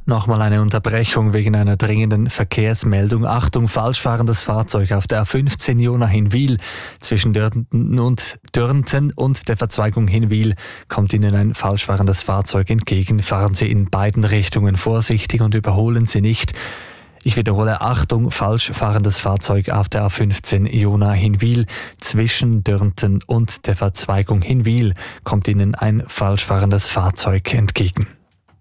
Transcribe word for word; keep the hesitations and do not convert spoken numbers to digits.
Nochmal eine Unterbrechung wegen einer dringenden Verkehrsmeldung. Achtung, falschfahrendes Fahrzeug auf der A fünfzehn Jona Hinwil. Zwischen Dörnten und, Dörnten und der Verzweigung Hinwil kommt Ihnen ein falschfahrendes Fahrzeug entgegen. Fahren Sie in beiden Richtungen vorsichtig und überholen Sie nicht. Ich wiederhole, Achtung, falsch fahrendes Fahrzeug auf der A fünfzehn Jona Hinwil. Zwischen Dörnten und der Verzweigung Hinwil kommt Ihnen ein falsch fahrendes Fahrzeug entgegen.